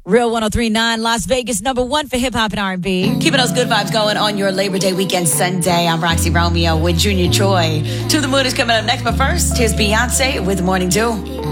Real 103.9, Las Vegas, number one for hip hop and R&B. Keeping those good vibes going on your Labor Day weekend Sunday. I'm Roxy Romeo with Junior Troy. To the Moon is coming up next, but first, here's Beyonce with Morning Dew.